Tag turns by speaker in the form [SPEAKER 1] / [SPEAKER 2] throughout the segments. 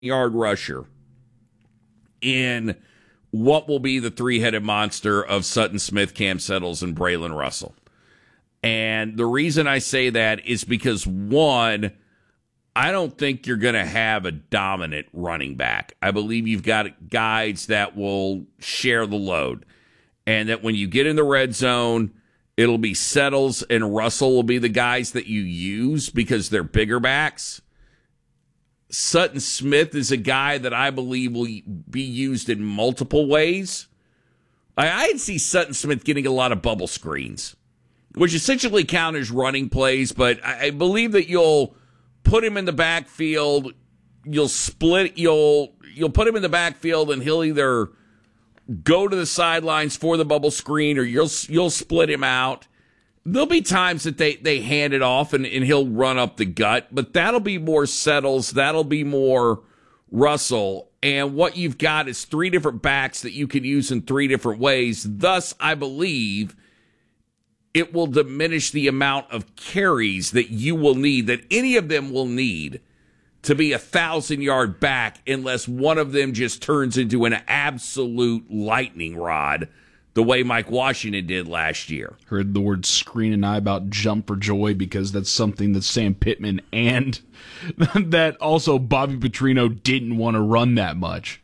[SPEAKER 1] yard rusher in what will be the three-headed monster of Sutton Smith, Cam Settles, and Braylon Russell. And the reason I say that is because, one, I don't think you're going to have a dominant running back. I believe you've got guys that will share the load. And that when you get in the red zone, it'll be Settles and Russell will be the guys that you use because they're bigger backs. Sutton Smith is a guy that I believe will be used in multiple ways. I'd see Sutton Smith getting a lot of bubble screens, which essentially count as running plays, but I believe that you'll put him in the backfield, you'll put him in the backfield, and he'll either go to the sidelines for the bubble screen or you'll split him out. There'll be times that they hand it off and he'll run up the gut, but that'll be more Settles, that'll be more Russell, and what you've got is three different backs that you can use in three different ways. Thus, I believe it will diminish the amount of carries that you will need, that any of them will need to be 1,000-yard back unless one of them just turns into an absolute lightning rod the way Mike Washington did last year.
[SPEAKER 2] Heard the word screen and I about jump for joy because that's something that Sam Pittman and that also Bobby Petrino didn't want to run that much.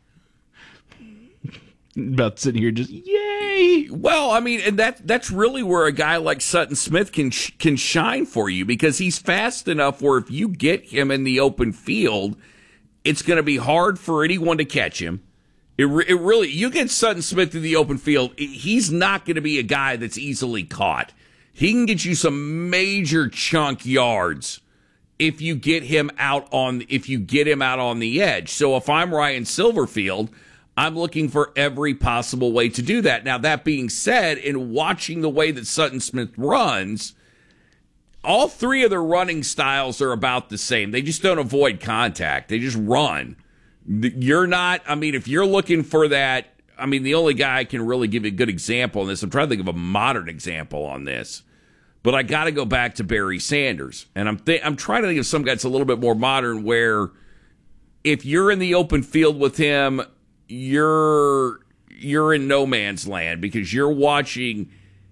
[SPEAKER 2] About sitting here just, yay!
[SPEAKER 1] Well, I mean, and that's really where a guy like Sutton Smith can shine for you because he's fast enough where if you get him in the open field, it's going to be hard for anyone to catch him. It really, you get Sutton Smith in the open field, he's not going to be a guy that's easily caught. He can get you some major chunk yards if you get him out on the edge. So if I'm Ryan Silverfield, I'm looking for every possible way to do that. Now, that being said, in watching the way that Sutton Smith runs, all three of their running styles are about the same. They just don't avoid contact. They just run. You're not, I mean, if you're looking for that, I mean, the only guy I can really give you a good example on this, I'm trying to think of a modern example on this, but I got to go back to Barry Sanders. And I'm trying to think of some guy that's a little bit more modern where if you're in the open field with him, you're in no man's land because you're watching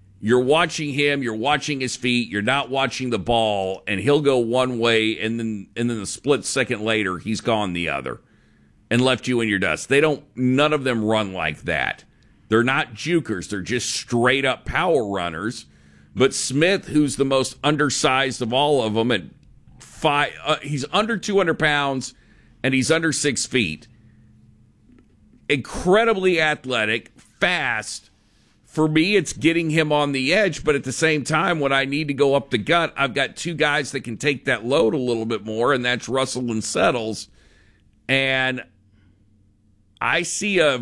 [SPEAKER 1] him, you're watching his feet, you're not watching the ball, and he'll go one way and then the split second later he's gone the other and left you in your dust. None of them run like that. They're not jukers, they're just straight up power runners. But Smith, who's the most undersized of all of them, he's under 200 pounds and he's under 6 feet. Incredibly athletic, fast. For me, it's getting him on the edge, but at the same time, when I need to go up the gut, I've got two guys that can take that load a little bit more, and that's Russell and Settles. And I see a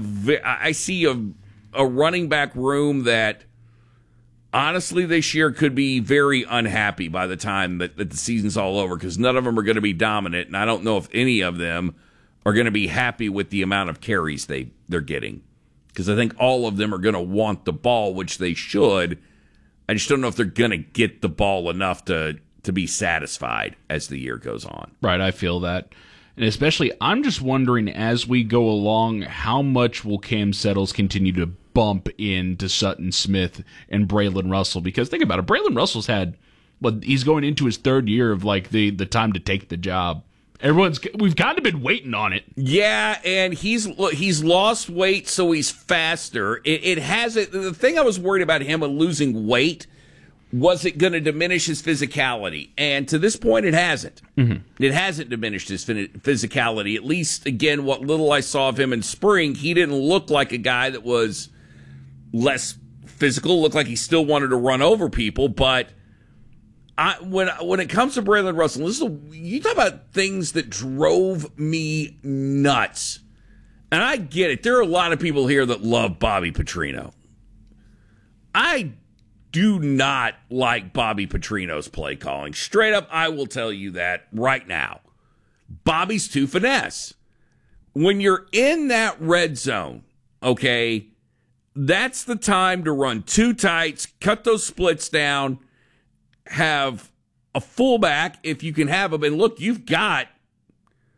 [SPEAKER 1] running back room that, honestly, this year could be very unhappy by the time that the season's all over because none of them are going to be dominant, and I don't know if any of them are going to be happy with the amount of carries they're getting. Because I think all of them are going to want the ball, which they should. I just don't know if they're going to get the ball enough to be satisfied as the year goes on.
[SPEAKER 2] Right, I feel that. And especially, I'm just wondering, as we go along, how much will Cam Settles continue to bump into Sutton Smith and Braylon Russell? Because think about it, Braylon Russell's he's going into his third year of like the time to take the job. We've kind of been waiting on it.
[SPEAKER 1] Yeah, and he's lost weight, so he's faster. The thing I was worried about him losing weight, was it going to diminish his physicality? And to this point, it hasn't. Mm-hmm. It hasn't diminished his physicality. At least, again, what little I saw of him in spring, he didn't look like a guy that was less physical. Looked like he still wanted to run over people, but when it comes to Braylon Russell, you talk about things that drove me nuts. And I get it. There are a lot of people here that love Bobby Petrino. I do not like Bobby Petrino's play calling. Straight up, I will tell you that right now. Bobby's too finesse. When you're in that red zone, okay, that's the time to run two tights, cut those splits down, have a fullback if you can have them. And look, you've got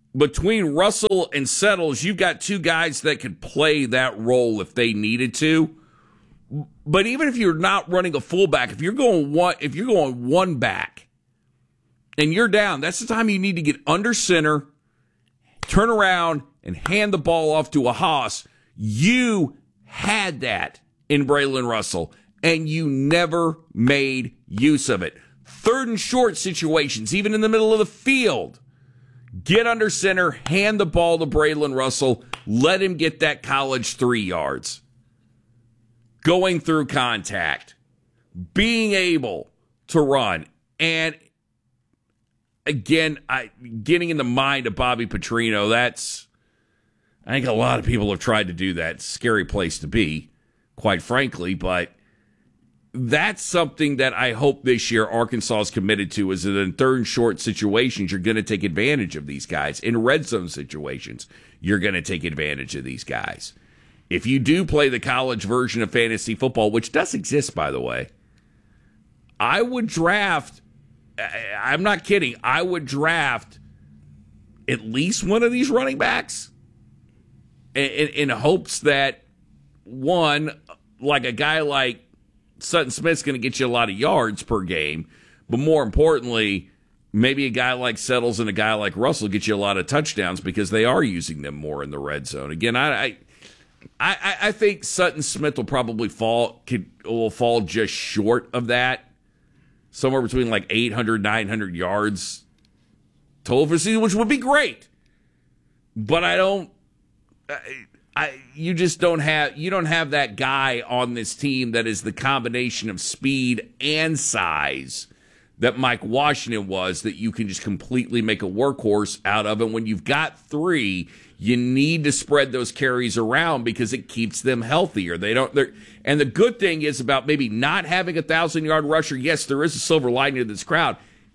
[SPEAKER 1] between Russell and Settles, you've got two guys that could play that role if they needed to. But even if you're not running a fullback, if you're going one back and you're down, that's the time you need to get under center, turn around, and hand the ball off to a Haas. You had that in Braylon Russell, and you never made use of it. Third and short situations, even in the middle of the field, get under center, hand the ball to Braylon Russell, let him get that college 3 yards. Going through contact, being able to run, and again, getting in the mind of Bobby Petrino, I think a lot of people have tried to do that. It's a scary place to be, quite frankly, but that's something that I hope this year Arkansas is committed to, is that in third and short situations, you're going to take advantage of these guys. In red zone situations, you're going to take advantage of these guys. If you do play the college version of fantasy football, which does exist, by the way, I would draft, I'm not kidding, I would draft at least one of these running backs in hopes that, one, like a guy like Sutton Smith's going to get you a lot of yards per game, but more importantly, maybe a guy like Settles and a guy like Russell get you a lot of touchdowns because they are using them more in the red zone. Again, I think Sutton Smith will probably fall just short of that, somewhere between like 800, 900 yards total for the season, which would be great. But you don't have that guy on this team that is the combination of speed and size that Mike Washington was, that you can just completely make a workhorse out of. And when you've got three, you need to spread those carries around because it keeps them healthier. And the good thing is about maybe not having a 1,000-yard rusher. Yes, there is a silver lining to this crowd.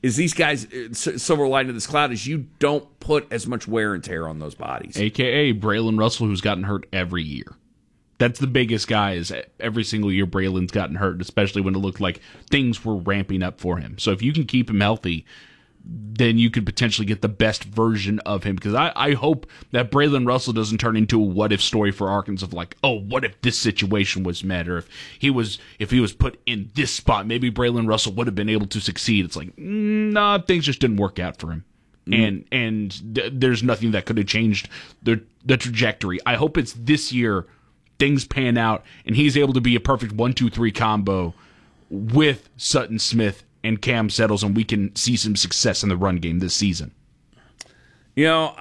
[SPEAKER 1] Silver lining to this cloud is you don't put as much wear and tear on those bodies.
[SPEAKER 2] AKA Braylon Russell, who's gotten hurt every year. That's the biggest guy, is every single year Braylon's gotten hurt, especially when it looked like things were ramping up for him. So if you can keep him healthy, then you could potentially get the best version of him. Because I hope that Braylon Russell doesn't turn into a what-if story for Arkansas of like, oh, what if this situation was met? Or if he was put in this spot, maybe Braylon Russell would have been able to succeed. It's like, nah, things just didn't work out for him. There's nothing that could have changed the trajectory. I hope it's this year things pan out and he's able to be a perfect 1-2-3 combo with Sutton Smith and Cam Settles, and we can see some success in the run game this season.
[SPEAKER 1] You know,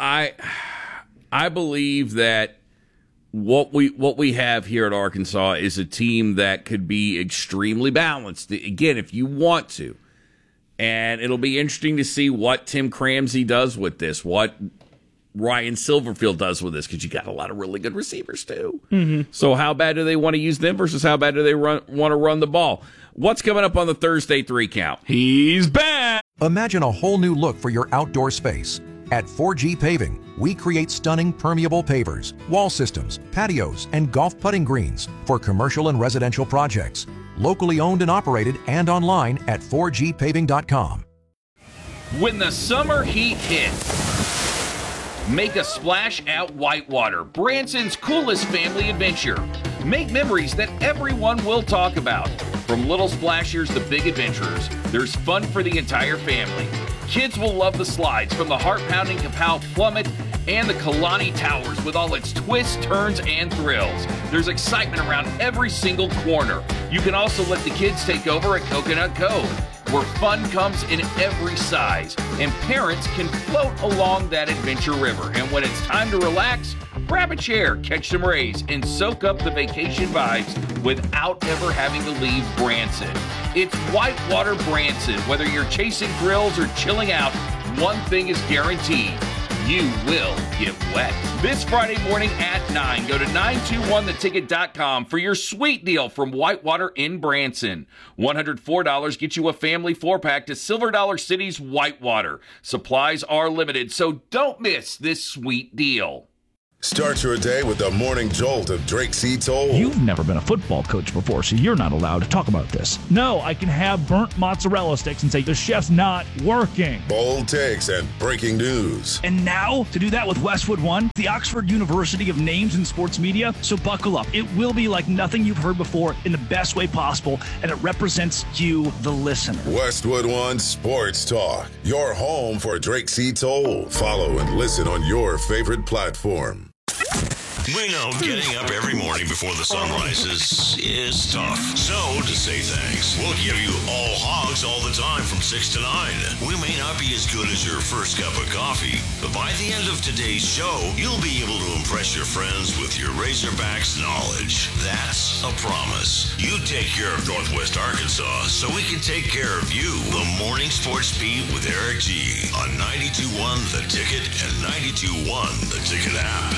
[SPEAKER 1] I believe that what we have here at Arkansas is a team that could be extremely balanced. Again, if you want to. And it'll be interesting to see what Tim Cramsey does with this, what Ryan Silverfield does with this, because you got a lot of really good receivers too. Mm-hmm. So how bad do they want to use them versus how bad do they want to run the ball? What's coming up on the Thursday 3 count?
[SPEAKER 2] He's back!
[SPEAKER 3] Imagine a whole new look for your outdoor space. At 4G Paving, we create stunning permeable pavers, wall systems, patios, and golf putting greens for commercial and residential projects. Locally owned and operated and online at 4gpaving.com.
[SPEAKER 1] When the summer heat hits, make a splash at Whitewater, Branson's coolest family adventure. Make memories that everyone will talk about. From little splashers to big adventurers, there's fun for the entire family. Kids will love the slides from the heart-pounding Kapow Plummet and the Kalani Towers with all its twists, turns, and thrills. There's excitement around every single corner. You can also let the kids take over at Coconut Cove, where fun comes in every size, and parents can float along that adventure river. And when it's time to relax, grab a chair, catch some rays, and soak up the vacation vibes without ever having to leave Branson. It's Whitewater Branson. Whether you're chasing thrills or chilling out, one thing is guaranteed: you will get wet. This Friday morning at 9, go to 921theticket.com for your sweet deal from Whitewater in Branson. $104 gets you a family 4-pack to Silver Dollar City's Whitewater. Supplies are limited, so don't miss this sweet deal.
[SPEAKER 4] Start your day with the morning jolt of Drake C. Toll.
[SPEAKER 5] You've never been a football coach before, so you're not allowed to talk about this. No, I can have burnt mozzarella sticks and say the chef's not working.
[SPEAKER 4] Bold takes and breaking news.
[SPEAKER 5] And now, to do that with Westwood One, the Oxford University of Names in Sports Media. So buckle up. It will be like nothing you've heard before in the best way possible, and it represents you, the listener.
[SPEAKER 4] Westwood One Sports Talk, your home for Drake C. Toll. Follow and listen on your favorite platform.
[SPEAKER 6] We know getting up every morning before the sun rises is tough. So, to say thanks, we'll give you all hogs all the time from 6 to 9. We may not be as good as your first cup of coffee, but by the end of today's show, you'll be able to impress your friends with your Razorbacks knowledge. That's a promise. You take care of Northwest Arkansas so we can take care of you. The Morning Sports Beat with Eric G. on 92.1 The Ticket and 92.1 The Ticket app.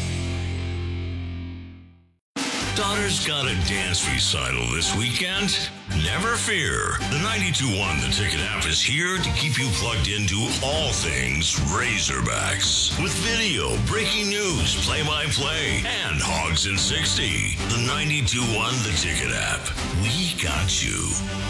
[SPEAKER 6] Daughter's got a dance recital this weekend? Never fear. The 92.1 The Ticket app is here to keep you plugged into all things Razorbacks. With video, breaking news, play-by-play, and Hogs in 60. The 92.1 The Ticket app. We got you.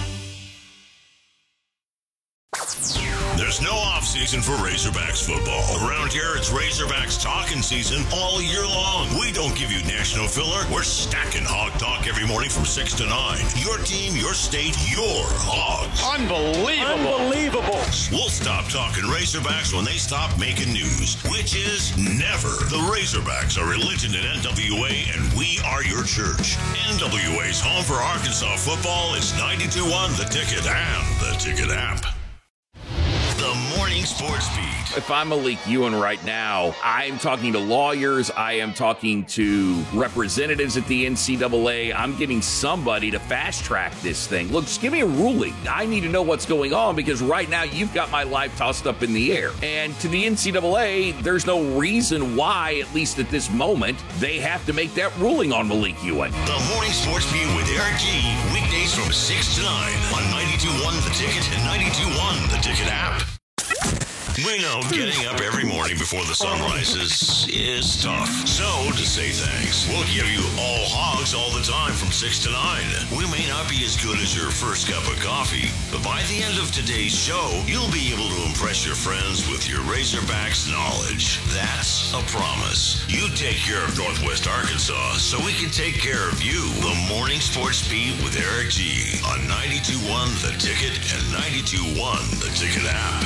[SPEAKER 6] There's no off-season for Razorbacks football. Around here, it's Razorbacks talking season all year long. We don't give you national filler. We're stacking Hog Talk every morning from 6 to 9. Your team, your state, your Hogs.
[SPEAKER 7] Unbelievable.
[SPEAKER 6] We'll stop talking Razorbacks when they stop making news, which is never. The Razorbacks are religion in NWA, and we are your church. NWA's home for Arkansas football is 92.1 The Ticket and The Ticket app. The Morning Sports Beat.
[SPEAKER 1] If I'm Malik Ewan right now, I am talking to lawyers. I am talking to representatives at the NCAA. I'm getting somebody to fast track this thing. Look, just give me a ruling. I need to know what's going on because right now you've got my life tossed up in the air. And to the NCAA, there's no reason why, at least at this moment, they have to make that ruling on Malik Ewan.
[SPEAKER 6] The Morning Sports Beat with Eric G. Weekdays from 6 to 9 on 92.1 The Ticket and 92.1 The Ticket app. We know getting up every morning before the sun rises is tough. So, to say thanks, we'll give you all hogs all the time from 6 to 9. We may not be as good as your first cup of coffee, but by the end of today's show, you'll be able to impress your friends with your Razorbacks knowledge. That's a promise. You take care of Northwest Arkansas so we can take care of you. The Morning Sports Beat with Eric G. on 92.1 The Ticket and 92.1 The Ticket app.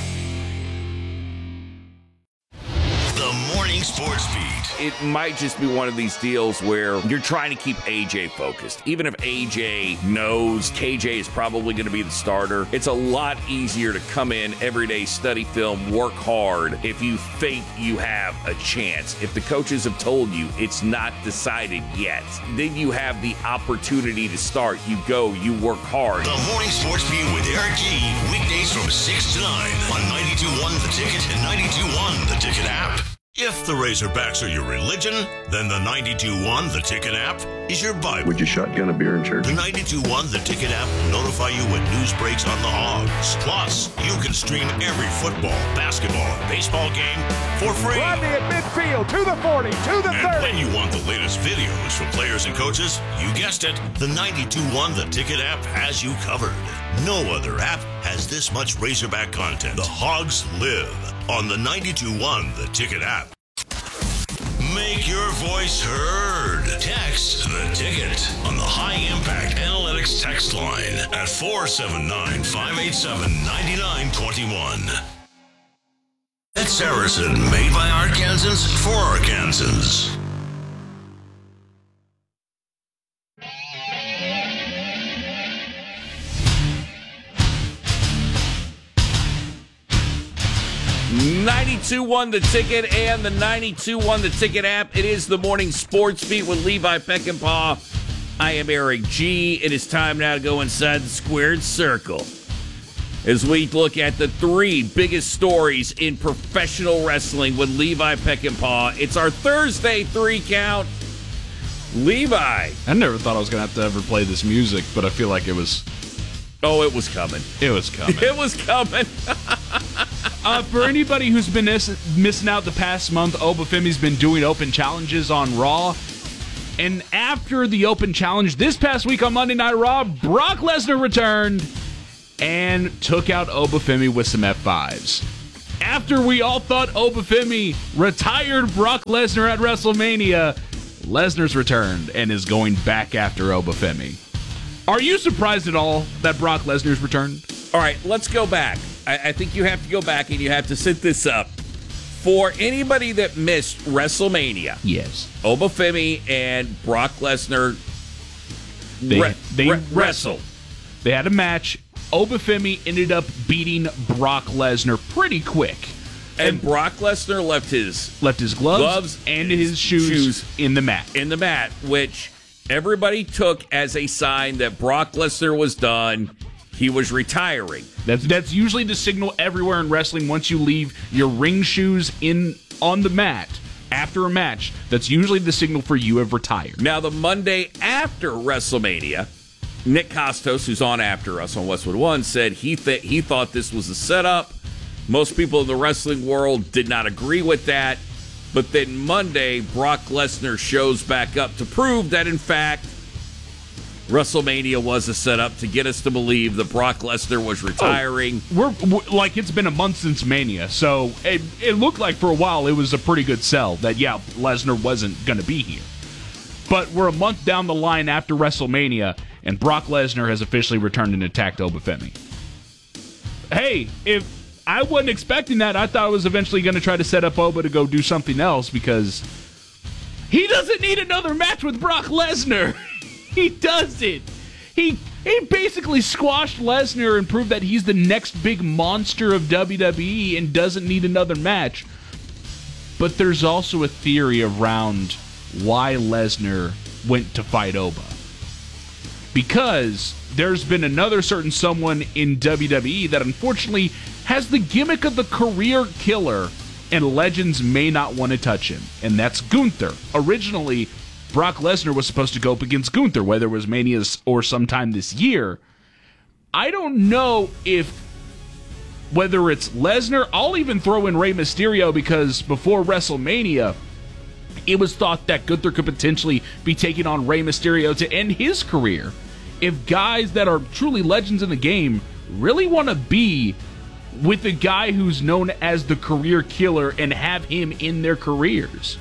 [SPEAKER 6] The Morning Sports Beat.
[SPEAKER 1] It might just be one of these deals where you're trying to keep AJ focused. Even if AJ knows KJ is probably going to be the starter, it's a lot easier to come in every day, study film, work hard if you think you have a chance. If the coaches have told you it's not decided yet, then you have the opportunity to start. You go, you work hard.
[SPEAKER 6] The Morning Sports Beat with Eric G. Weekdays from 6 to 9 on 92.1 The Ticket and 92.1 The Ticket app. If the Razorbacks are your religion, then the 92.1 The Ticket app is your Bible.
[SPEAKER 8] Would you shotgun a beer in church?
[SPEAKER 6] The 92.1 The Ticket app will notify you when news breaks on the Hogs. Plus, you can stream every football, basketball, baseball game for free.
[SPEAKER 7] Rodney at midfield, to the 40, to the 30.
[SPEAKER 6] And when you want the latest videos from players and coaches, you guessed it, the 92.1 The Ticket app has you covered. No other app has this much Razorback content. The Hogs live on the 92.1 The Ticket app. Make your voice heard. Text The Ticket on the High Impact Analytics text line at 479-587-9921. At Saracen, made by Arkansans for Arkansans.
[SPEAKER 1] .92.1 The Ticket and the 92.1 The Ticket app. It is the Morning Sports Beat with Levi Peckinpah. I am Eric G. It is time now to go inside the squared circle as we look at the three biggest stories in professional wrestling with Levi Peckinpah. It's our Thursday 3 count. Levi.
[SPEAKER 2] I never thought I was going to have to ever play this music, but I feel like it was...
[SPEAKER 1] Oh, it was coming.
[SPEAKER 2] It was coming.
[SPEAKER 1] It was coming.
[SPEAKER 2] For anybody who's been missing out the past month, Obafemi's been doing open challenges on Raw. And after the open challenge this past week on Monday Night Raw, Brock Lesnar returned and took out Obafemi with some F5s. After we all thought Obafemi retired Brock Lesnar at WrestleMania, Lesnar's returned and is going back after Obafemi. Are you surprised at all that Brock Lesnar's returned?
[SPEAKER 1] All right, let's go back. I think you have to go back and you have to set this up. For anybody that missed WrestleMania,
[SPEAKER 2] yes,
[SPEAKER 1] Obafemi and Brock Lesnar
[SPEAKER 2] they wrestled. They had a match. Obafemi ended up beating Brock Lesnar pretty quick.
[SPEAKER 1] And Brock Lesnar left his
[SPEAKER 2] gloves and his shoes in the mat.
[SPEAKER 1] In the mat, which everybody took as a sign that Brock Lesnar was done. He was retiring.
[SPEAKER 2] That's usually the signal everywhere in wrestling. Once you leave your ring shoes on the mat after a match, that's usually the signal for you have retired.
[SPEAKER 1] Now, the Monday after WrestleMania, Nick Kostos, who's on after us on Westwood One, said he thought this was a setup. Most people in the wrestling world did not agree with that. But then Monday, Brock Lesnar shows back up to prove that, in fact, WrestleMania was a setup to get us to believe that Brock Lesnar was retiring.
[SPEAKER 2] We're like, it's been a month since Mania, so it looked like for a while it was a pretty good sell that, yeah, Lesnar wasn't going to be here. But we're a month down the line after WrestleMania, and Brock Lesnar has officially returned and attacked Obafemi. Hey, if I wasn't expecting that, I thought I was eventually going to try to set up Oba to go do something else because he doesn't need another match with Brock Lesnar. He doesn't. He basically squashed Lesnar and proved that he's the next big monster of WWE and doesn't need another match. But there's also a theory around why Lesnar went to fight Oba. Because there's been another certain someone in WWE that unfortunately has the gimmick of the career killer, and legends may not want to touch him. And that's Gunther. Originally, Brock Lesnar was supposed to go up against Gunther, whether it was Mania or sometime this year. I don't know whether it's Lesnar. I'll even throw in Rey Mysterio because before WrestleMania, it was thought that Gunther could potentially be taking on Rey Mysterio to end his career. If guys that are truly legends in the game really want to be with a guy who's known as the career killer and have him in their careers.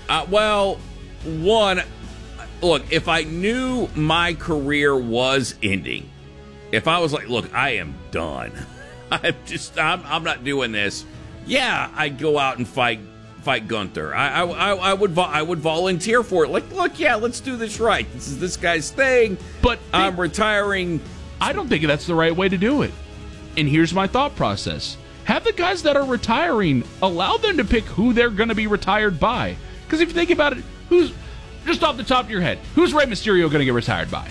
[SPEAKER 1] Look, if I knew my career was ending, if I was like, look, I am done. I'm not doing this. Yeah, I'd go out and fight Gunther. I would volunteer for it. Like, look, yeah, let's do this right. This is this guy's thing.
[SPEAKER 2] But
[SPEAKER 1] I'm retiring.
[SPEAKER 2] I don't think that's the right way to do it. And here's my thought process. Have the guys that are retiring, allow them to pick who they're going to be retired by. Because if you think about it, just off the top of your head, who's Rey Mysterio going to get retired by?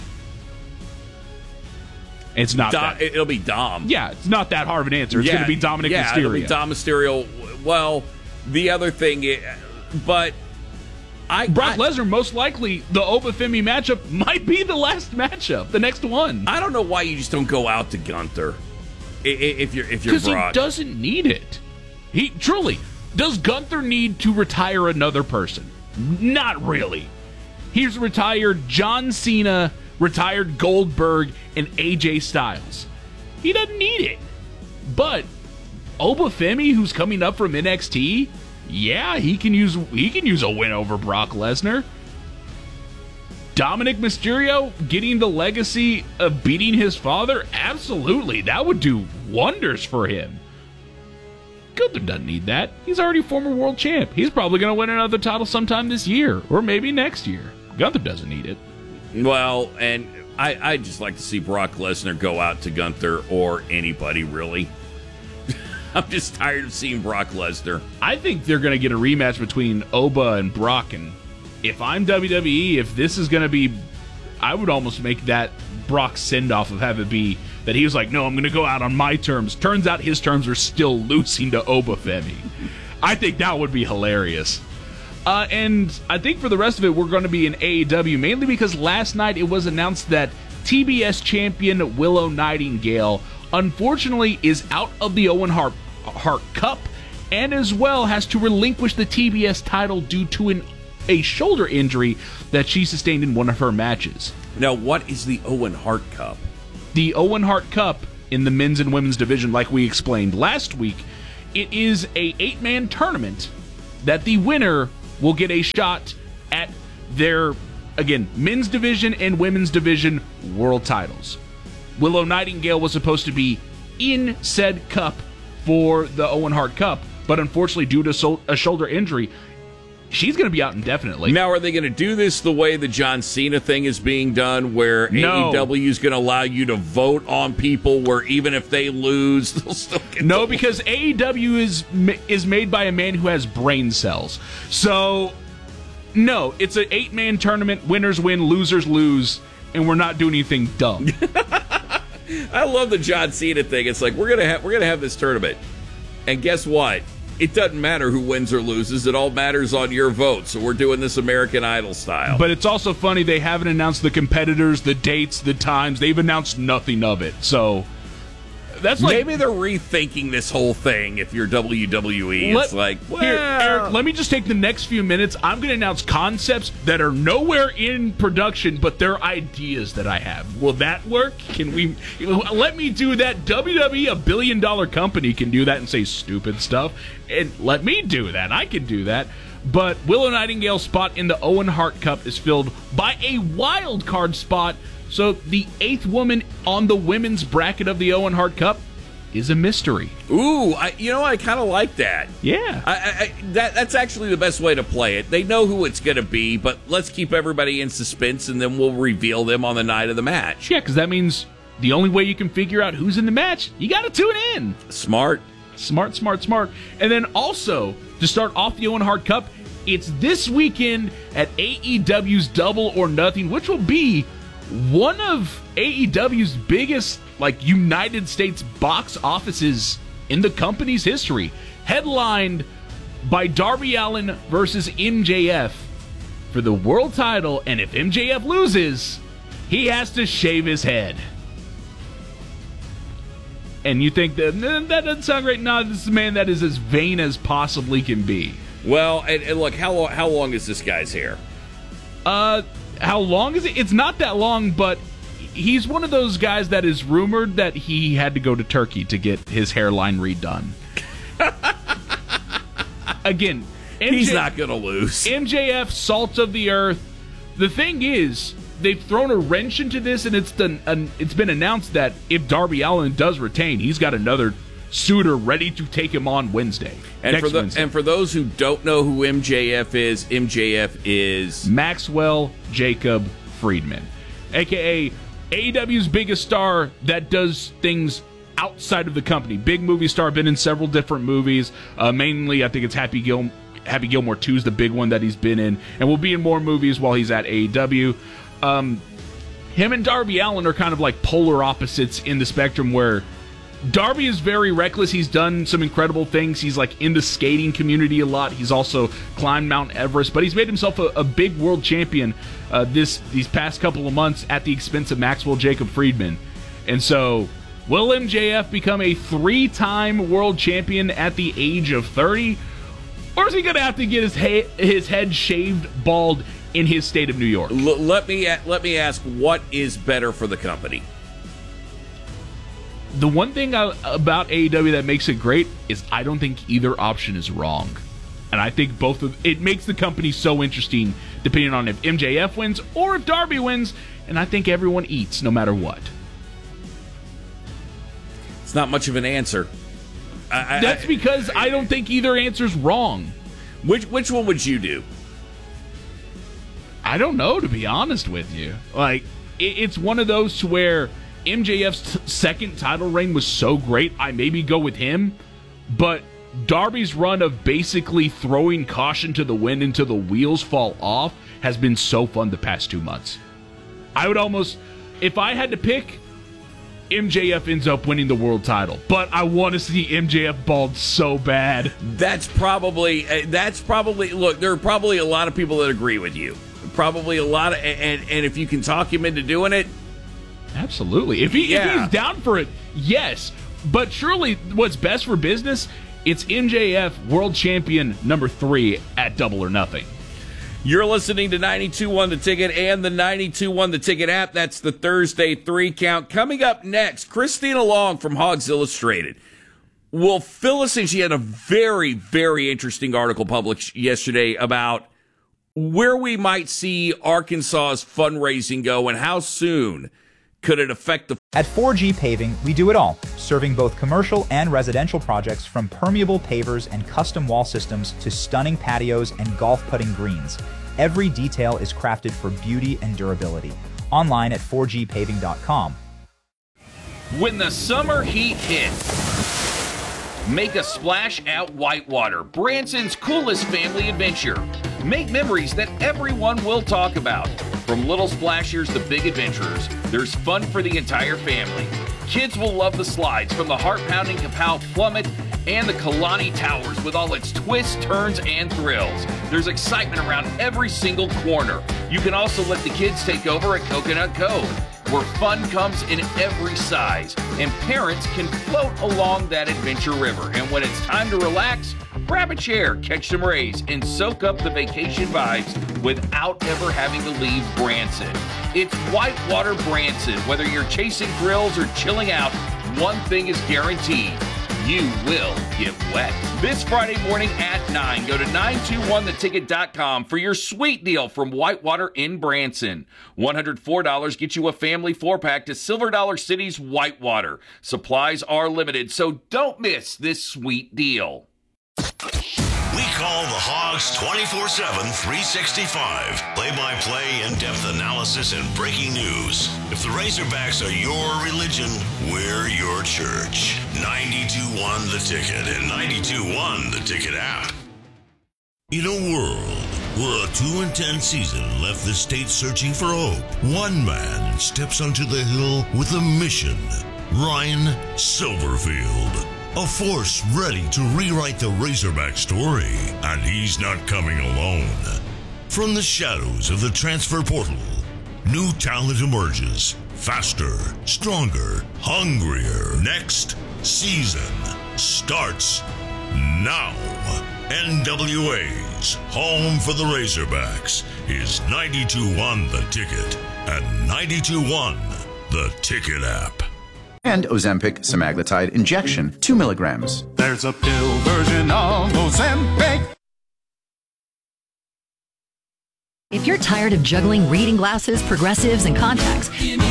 [SPEAKER 2] It's not that.
[SPEAKER 1] It'll be Dom.
[SPEAKER 2] Yeah, it's not that hard of an answer. It's going to be Dominic Mysterio.
[SPEAKER 1] Yeah, it'll be Dom Mysterio. Well, the other thing, Brock
[SPEAKER 2] Lesnar, most likely, the Obafemi matchup might be the last matchup, the next one.
[SPEAKER 1] I don't know why you just don't go out to Gunther if you're Brock.
[SPEAKER 2] Because he doesn't need it. Does Gunther need to retire another person? Not really. He's retired John Cena, retired Goldberg, and AJ Styles. He doesn't need it. But Obafemi, who's coming up from NXT, yeah, he can use a win over Brock Lesnar. Dominic Mysterio getting the legacy of beating his father, absolutely. That would do wonders for him. Gunther doesn't need that. He's already former world champ. He's probably going to win another title sometime this year or maybe next year. Gunther doesn't need it.
[SPEAKER 1] Well, and I'd just like to see Brock Lesnar go out to Gunther or anybody, really. I'm just tired of seeing Brock Lesnar.
[SPEAKER 2] I think they're going to get a rematch between Oba and Brock, and if I'm WWE, if this is going to be, I would almost make that Brock send-off of have it be that he was like, no, I'm going to go out on my terms. Turns out his terms are still losing to Obafemi. I think that would be hilarious. And I think for the rest of it, we're going to be in AEW, mainly because last night it was announced that TBS champion Willow Nightingale, unfortunately, is out of the Owen Hart Cup and as well has to relinquish the TBS title due to a shoulder injury that she sustained in one of her matches.
[SPEAKER 1] Now, what is the Owen Hart Cup?
[SPEAKER 2] The Owen Hart Cup in the men's and women's division, like we explained last week, it is a 8-man tournament that the winner will get a shot at their, again, men's division and women's division world titles. Willow Nightingale was supposed to be in said cup for the Owen Hart Cup, but unfortunately, due to a shoulder injury, she's going to be out indefinitely.
[SPEAKER 1] Now, are they going to do this the way the John Cena thing is being done, where AEW is going to allow you to vote on people where even if they lose, they'll still get
[SPEAKER 2] No, because AEW is made by a man who has brain cells. So, no, it's an 8-man tournament. Winners win, losers lose, and we're not doing anything dumb.
[SPEAKER 1] I love the John Cena thing. It's like, we're gonna have this tournament, and guess what? It doesn't matter who wins or loses. It all matters on your vote. So we're doing this American Idol style.
[SPEAKER 2] But it's also funny, they haven't announced the competitors, the dates, the times. They've announced nothing of it. So that's like,
[SPEAKER 1] maybe they're rethinking this whole thing. If you're WWE, it's like, well,
[SPEAKER 2] here, Eric, let me just take the next few minutes. I'm going to announce concepts that are nowhere in production, but they're ideas that I have. Will that work? Can we let me do that? WWE, a $1 billion company, can do that and say stupid stuff, and let me do that. I can do that. But Willow Nightingale's spot in the Owen Hart Cup is filled by a wild card spot. So the 8th woman on the women's bracket of the Owen Hart Cup is a mystery.
[SPEAKER 1] Ooh, I kind of like that.
[SPEAKER 2] Yeah.
[SPEAKER 1] That's actually the best way to play it. They know who it's going to be, but let's keep everybody in suspense, and then we'll reveal them on the night of the match.
[SPEAKER 2] Yeah, because that means the only way you can figure out who's in the match, you got to tune in.
[SPEAKER 1] Smart.
[SPEAKER 2] And then also, to start off the Owen Hart Cup, it's this weekend at AEW's Double or Nothing, which will be one of AEW's biggest, United States box offices in the company's history, headlined by Darby Allin versus MJF for the world title, and if MJF loses, he has to shave his head. And you think that doesn't sound great? No, this is a man that is as vain as possibly can be.
[SPEAKER 1] Well, and look, how long is this guy's hair?
[SPEAKER 2] How long is it? It's not that long, but he's one of those guys that is rumored that he had to go to Turkey to get his hairline redone. Again,
[SPEAKER 1] he's not going to lose.
[SPEAKER 2] MJF, salt of the earth. The thing is, they've thrown a wrench into this, and it's been announced that if Darby Allin does retain, he's got another suitor ready to take him on Wednesday.
[SPEAKER 1] And for those who don't know who MJF is
[SPEAKER 2] Maxwell Jacob Friedman, a.k.a. AEW's biggest star that does things outside of the company. Big movie star, been in several different movies. Mainly, I think it's Happy Gilmore 2 is the big one that he's been in, and will be in more movies while he's at AEW. Him and Darby Allin are kind of like polar opposites in the spectrum, where Darby is very reckless. He's done some incredible things. He's in the skating community a lot. He's also climbed Mount Everest, but he's made himself a big world champion these past couple of months at the expense of Maxwell Jacob Friedman. And so, will MJF become a 3-time world champion at the age of 30? Or is he going to have to get his head shaved bald in his state of New York?
[SPEAKER 1] Let me ask, what is better for the company?
[SPEAKER 2] The one thing about AEW that makes it great is I don't think either option is wrong. And I think it makes the company so interesting depending on if MJF wins or if Darby wins, and I think everyone eats no matter what.
[SPEAKER 1] It's not much of an answer.
[SPEAKER 2] That's because I don't think either answer's wrong.
[SPEAKER 1] Which one would you do?
[SPEAKER 2] I don't know, to be honest with you. It's one of those to where MJF's second title reign was so great, I maybe go with him, but Darby's run of basically throwing caution to the wind until the wheels fall off has been so fun the past 2 months. I would almost, if I had to pick, MJF ends up winning the world title, but I want to see MJF bald so bad.
[SPEAKER 1] That's probably, look, there are probably a lot of people that agree with you. Probably a lot of, and if you can talk him into doing it,
[SPEAKER 2] absolutely. If he's down for it, yes. But surely what's best for business It's MJF World Champion number 3 at Double or Nothing.
[SPEAKER 1] You're listening to 92.1 The Ticket and the 92.1 The Ticket app. That's the Thursday 3 count. Coming up next, Christina Long from Hogs Illustrated will fill us in. She had a very, very interesting article published yesterday about where we might see Arkansas's fundraising go and how soon could it affect the...
[SPEAKER 8] At 4G Paving, we do it all, serving both commercial and residential projects from permeable pavers and custom wall systems to stunning patios and golf putting greens. Every detail is crafted for beauty and durability. Online at 4gpaving.com.
[SPEAKER 1] When the summer heat hits, make a splash at Whitewater, Branson's coolest family adventure. Make memories that everyone will talk about. From little splashers to big adventurers, there's fun for the entire family. Kids will love the slides from the heart-pounding Kapow Plummet and the Kalani Towers with all its twists, turns, and thrills. There's excitement around every single corner. You can also let the kids take over at Coconut Cove, where fun comes in every size, and parents can float along that adventure river. And when it's time to relax, grab a chair, catch some rays, and soak up the vacation vibes without ever having to leave Branson. It's Whitewater Branson. Whether you're chasing thrills or chilling out, one thing is guaranteed: you will get wet. This Friday morning at 9, go to 921theticket.com for your sweet deal from Whitewater in Branson. $104 gets you a family 4-pack to Silver Dollar City's Whitewater. Supplies are limited, so don't miss this sweet deal.
[SPEAKER 6] We call the Hogs 24/7, 365. Play-by-play, in-depth analysis, and breaking news. If the Razorbacks are your religion, we're your church. 92.1 The Ticket and 92.1 The Ticket app. In a world where a 2-10 season left the state searching for hope, one man steps onto the hill with a mission. Ryan Silverfield. A force ready to rewrite the Razorback story, and he's not coming alone. From the shadows of the transfer portal, new talent emerges. Faster, stronger, hungrier. Next season starts now. NWA's home for the Razorbacks is 92.1 The Ticket and 92.1 The Ticket app.
[SPEAKER 9] And Ozempic semaglutide injection, 2 milligrams.
[SPEAKER 10] There's a pill version of Ozempic.
[SPEAKER 11] If you're tired of juggling reading glasses, progressives, and contacts,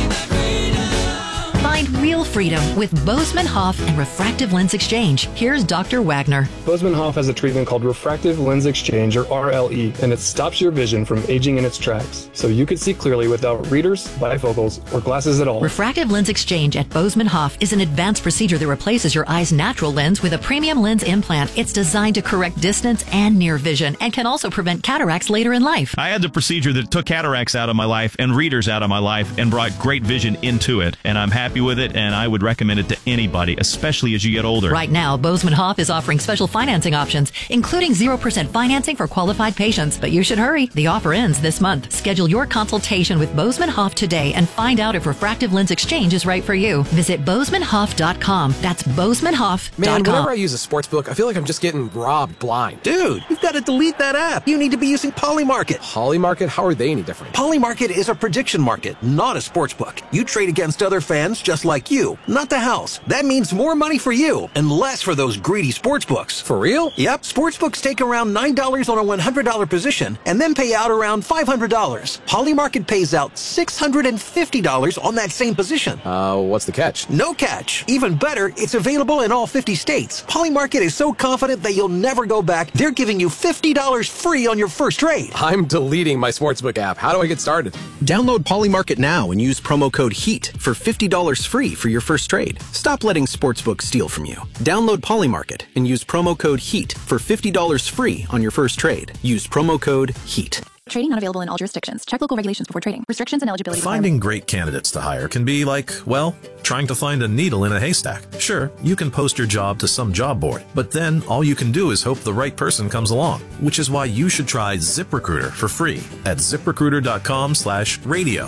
[SPEAKER 11] find real freedom with Bozeman Hoff and Refractive Lens Exchange. Here's Dr. Wagner.
[SPEAKER 12] Bozeman Hoff has a treatment called Refractive Lens Exchange, or RLE, and it stops your vision from aging in its tracks, so you can see clearly without readers, bifocals, or glasses at all.
[SPEAKER 11] Refractive Lens Exchange at Bozeman Hoff is an advanced procedure that replaces your eye's natural lens with a premium lens implant. It's designed to correct distance and near vision and can also prevent cataracts later in life.
[SPEAKER 13] I had the procedure that took cataracts out of my life and readers out of my life and brought great vision into it, and I'm happy with it, and I would recommend it to anybody, especially as you get older.
[SPEAKER 11] Right now, Bozeman Hoff is offering special financing options, including 0% financing for qualified patients. But you should hurry. The offer ends this month. Schedule your consultation with Bozeman Hoff today and find out if Refractive Lens Exchange is right for you. Visit BozemanHoff.com. That's BozemanHoff.com.
[SPEAKER 14] Man, whenever I use a sports book, I feel like I'm just getting robbed blind.
[SPEAKER 15] Dude, you've got to delete that app. You need to be using Polymarket.
[SPEAKER 14] Polymarket? How are they any different?
[SPEAKER 15] Polymarket is a prediction market, not a sports book. You trade against other fans just like you, not the house. That means more money for you and less for those greedy sports books.
[SPEAKER 14] For real?
[SPEAKER 15] Yep. Sports books take around $9 on a $100 position and then pay out around $500. Polymarket pays out $650 on that same position.
[SPEAKER 14] What's the catch?
[SPEAKER 15] No catch. Even better, it's available in all 50 states. Polymarket is so confident that you'll never go back, they're giving you $50 free on your first trade.
[SPEAKER 14] I'm deleting my sportsbook app. How do I get started?
[SPEAKER 16] Download Polymarket now and use promo code HEAT for $50 free for your first trade. Stop letting sportsbooks steal from you. Download Polymarket and use promo code HEAT for $50 free on your first trade. Use promo code HEAT.
[SPEAKER 17] Trading not available in all jurisdictions. Check local regulations before trading. Restrictions and eligibility.
[SPEAKER 18] Finding great candidates to hire can be like, well, trying to find a needle in a haystack. Sure, you can post your job to some job board, but then all you can do is hope the right person comes along, which is why you should try ZipRecruiter for free at ZipRecruiter.com/radio.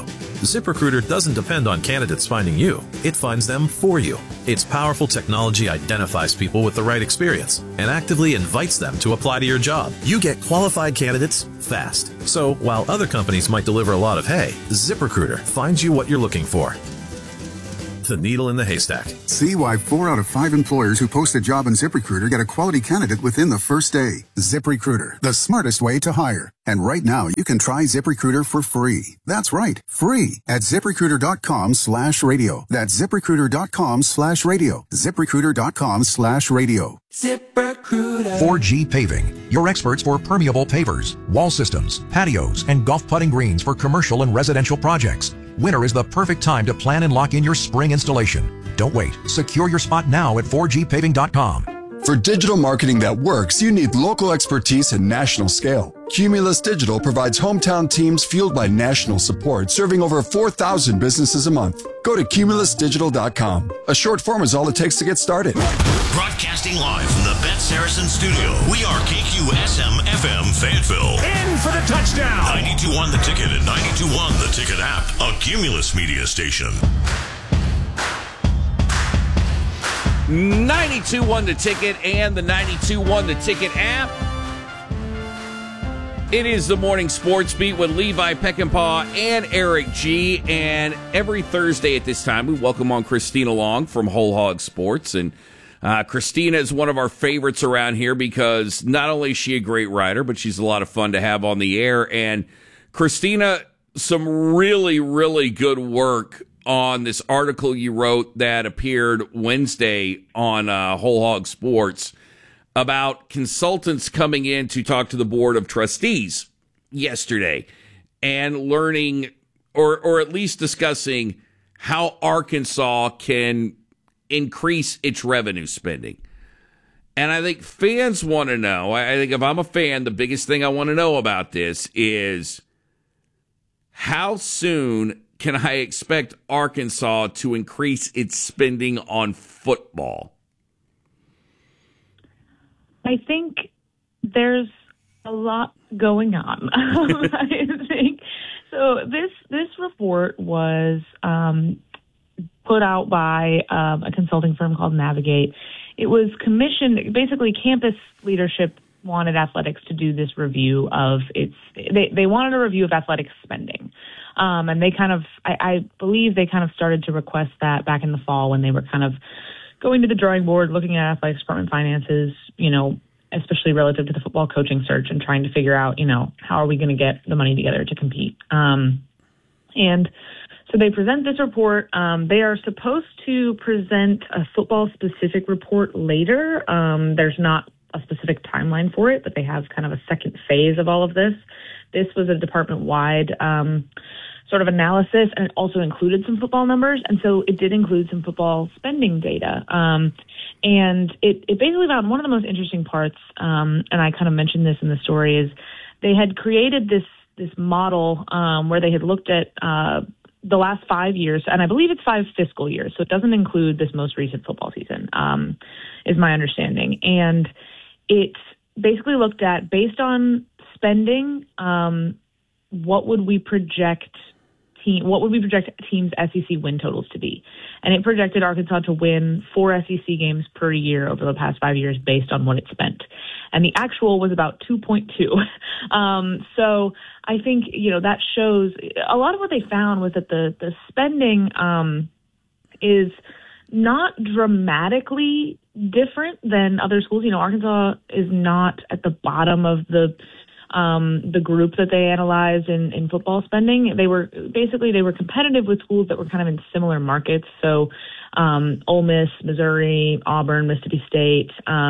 [SPEAKER 18] ZipRecruiter doesn't depend on candidates finding you. It finds them for you. Its powerful technology identifies people with the right experience and actively invites them to apply to your job. You get qualified candidates fast. So while other companies might deliver a lot of hay, ZipRecruiter finds you what you're looking for. The needle in the haystack.
[SPEAKER 19] See why 4 out of 5 employers who post a job on ZipRecruiter get a quality candidate within the first day. ZipRecruiter, the smartest way to hire. And right now, you can try ZipRecruiter for free. That's right, free at ZipRecruiter.com/radio. That's ZipRecruiter.com/radio. ZipRecruiter.com/radio.
[SPEAKER 3] ZipRecruiter. 4G Paving, your experts for permeable pavers, wall systems, patios, and golf putting greens for commercial and residential projects. Winter is the perfect time to plan and lock in your spring installation. Don't wait. Secure your spot now at 4gpaving.com.
[SPEAKER 20] For digital marketing that works, you need local expertise and national scale. Cumulus Digital provides hometown teams fueled by national support, serving over 4,000 businesses a month. Go to cumulusdigital.com. A short form is all it takes to get started.
[SPEAKER 6] Broadcasting live from the Bet Saracen studio, we are KQSM-FM Fayetteville.
[SPEAKER 7] In for the touchdown.
[SPEAKER 6] 92.1 The Ticket and 92.1 The Ticket app, a Cumulus media station.
[SPEAKER 1] 92.1 The Ticket and the 92.1 The Ticket app. It is the Morning Sports Beat with Levi Peckinpah and Eric G. And every Thursday at this time, we welcome on Christina Long from Whole Hog Sports. And Christina is one of our favorites around here because not only is she a great writer, but she's a lot of fun to have on the air. And Christina, some really, really good work on this article you wrote that appeared Wednesday on Whole Hog Sports about consultants coming in to talk to the Board of Trustees yesterday and learning or at least discussing how Arkansas can increase its revenue spending. And I think fans want to know, I think if I'm a fan, the biggest thing I want to know about this is how soon can I expect Arkansas to increase its spending on football?
[SPEAKER 21] I think there's a lot going on. I think so. This report was put out by a consulting firm called Navigate. It was commissioned. Basically, campus leadership wanted athletics to do this review of its. They wanted a review of athletics spending. And they kind of, I believe they kind of started to request that back in the fall when they were kind of going to the drawing board, looking at athletics department finances, you know, especially relative to the football coaching search and trying to figure out, you know, how are we going to get the money together to compete? And so they present this report. They are supposed to present a football-specific report later. There's not a specific timeline for it, but they have kind of a second phase of all of this. This was a department-wide sort of analysis, and it also included some football numbers, and so it did include some football spending data. And it basically found one of the most interesting parts, and I kind of mentioned this in the story, is they had created this model where they had looked at the last 5 years, and I believe it's 5 fiscal years, so it doesn't include this most recent football season, is my understanding. And it basically looked at, based on spending, what would we project teams' SEC win totals to be? And it projected Arkansas to win 4 SEC games per year over the past 5 years based on what it spent. And the actual was about 2.2. So I think, you know, that shows a lot of what they found was that the spending is not dramatically different than other schools. You know, Arkansas is not at the bottom of the group that they analyzed in football spending. They were competitive with schools that were kind of in similar markets. So Ole Miss, Missouri, Auburn, Mississippi State.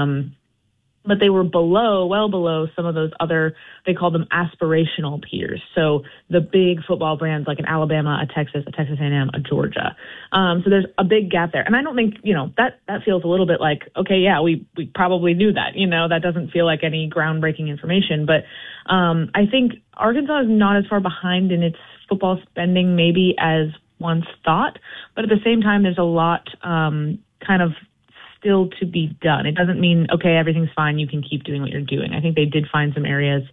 [SPEAKER 21] But they were well below some of those other, they called them aspirational peers. So the big football brands like an Alabama, a Texas A&M, a Georgia. So there's a big gap there. And I don't think, you know, that feels a little bit like, okay, yeah, we probably knew that. You know, that doesn't feel like any groundbreaking information. But I think Arkansas is not as far behind in its football spending maybe as once thought. But at the same time, there's a lot kind of still to be done. It doesn't mean, okay, everything's fine, you can keep doing what you're doing. I think they did find some areas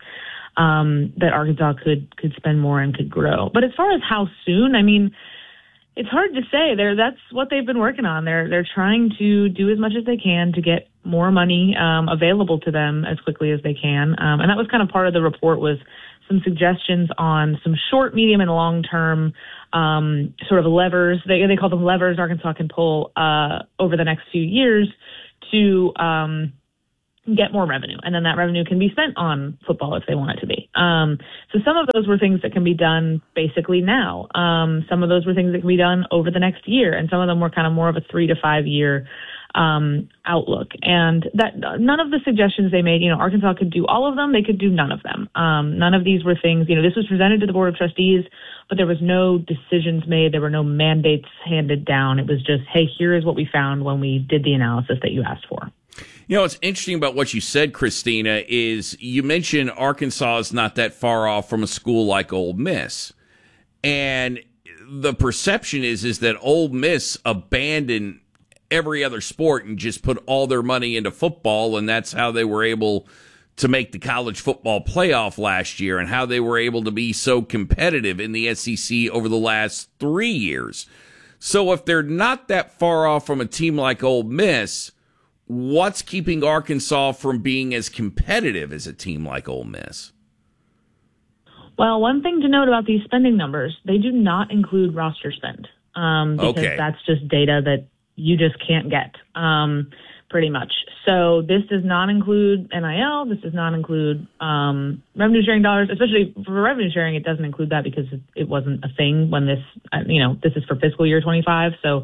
[SPEAKER 21] that Arkansas could spend more and could grow. But as far as how soon, I mean, it's hard to say. That's what they've been working on. They're trying to do as much as they can to get more money available to them as quickly as they can. And that was kind of part of the report, was some suggestions on some short, medium, and long-term sort of levers. They call them levers Arkansas can pull over the next few years to get more revenue. And then that revenue can be spent on football if they want it to be. So some of those were things that can be done basically now. Some of those were things that can be done over the next year. And some of them were kind of more of a 3 to 5 year outlook. And that none of the suggestions they made, Arkansas could do all of them. They could do none of them. None of these were things, this was presented to the Board of Trustees, but there was no decisions made. There were no mandates handed down. It was just, hey, here is what we found when we did the analysis that you asked for.
[SPEAKER 1] What's interesting about what you said, Christina, is you mentioned Arkansas is not that far off from a school like Ole Miss. And the perception is that Ole Miss abandoned every other sport and just put all their money into football, and that's how they were able to make the college football playoff last year and how they were able to be so competitive in the SEC over the last 3 years. So if they're not that far off from a team like Ole Miss, what's keeping Arkansas from being as competitive as a team like Ole Miss?
[SPEAKER 21] Well, one thing to note about these spending numbers, they do not include roster spend because that's just data that you just can't get pretty much. So this does not include NIL. This does not include revenue sharing dollars, especially for revenue sharing. It doesn't include that because it wasn't a thing when this, this is for fiscal year 25. So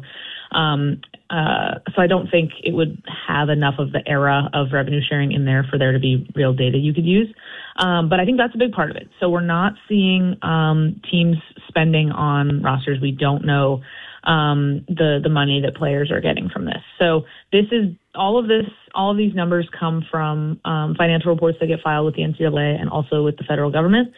[SPEAKER 21] I don't think it would have enough of the era of revenue sharing in there for there to be real data you could use. But I think that's a big part of it. So we're not seeing teams spending on rosters. We don't know the money that players are getting from this. So all of these numbers come from financial reports that get filed with the NCAA and also with the federal government.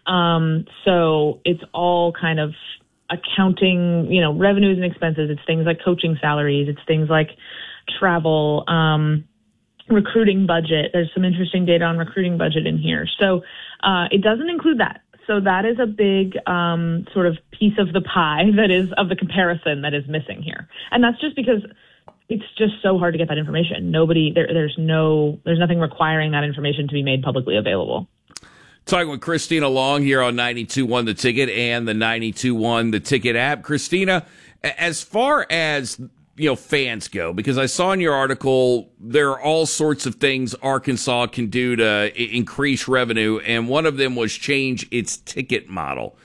[SPEAKER 21] So it's all kind of accounting, revenues and expenses. It's things like coaching salaries. It's things like travel, recruiting budget. There's some interesting data on recruiting budget in here. So it doesn't include that. So that is a big sort of piece of the pie that is of the comparison that is missing here. And that's just because it's just so hard to get that information. There's nothing requiring that information to be made publicly available.
[SPEAKER 1] Talking with Christina Long here on 92.1 The Ticket and the 92.1 The Ticket app. Christina, as far as fans go, because I saw in your article there are all sorts of things Arkansas can do to increase revenue, and one of them was change its ticket model.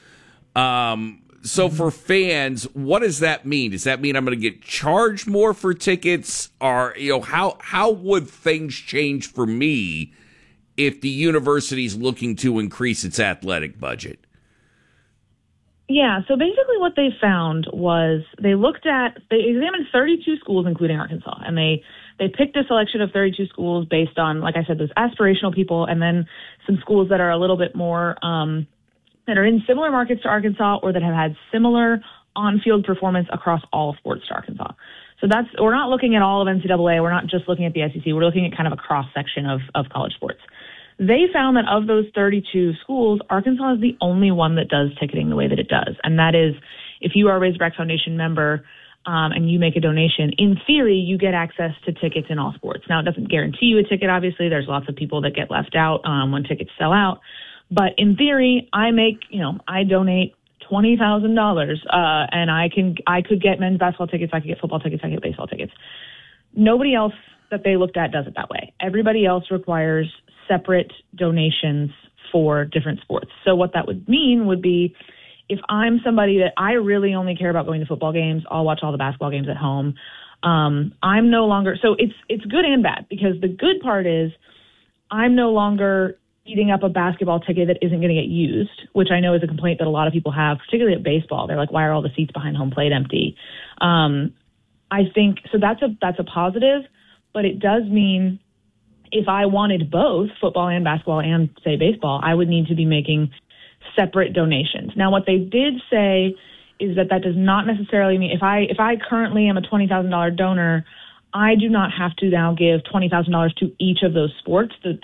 [SPEAKER 1] So for fans, what does that mean? Does that mean I'm going to get charged more for tickets? Or how would things change for me if the university's looking to increase its athletic budget?
[SPEAKER 21] Yeah, so basically what they found was they examined 32 schools, including Arkansas, and they picked a selection of 32 schools based on, like I said, those aspirational people, and then some schools that are a little bit more, that are in similar markets to Arkansas or that have had similar on-field performance across all sports to Arkansas. So we're not looking at all of NCAA, we're not just looking at the SEC, we're looking at kind of a cross-section of college sports. They found that of those 32 schools, Arkansas is the only one that does ticketing the way that it does. And that is, if you are a Razorback Foundation member and you make a donation, in theory, you get access to tickets in all sports. Now, it doesn't guarantee you a ticket, obviously. There's lots of people that get left out when tickets sell out. But in theory, I donate $20,000 and I could get men's basketball tickets, I could get football tickets, I could get baseball tickets. Nobody else that they looked at does it that way. Everybody else requires separate donations for different sports. So what that would mean would be, if I'm somebody that I really only care about going to football games, I'll watch all the basketball games at home. I'm no longer, so it's good and bad, because the good part is I'm no longer eating up a basketball ticket that isn't going to get used, which I know is a complaint that a lot of people have, particularly at baseball. They're like, why are all the seats behind home plate empty? I think, so that's a positive, but it does mean if I wanted both football and basketball and, say, baseball, I would need to be making separate donations. Now, what they did say is that does not necessarily mean if I currently am a $20,000 donor, I do not have to now give $20,000 to each of those sports. The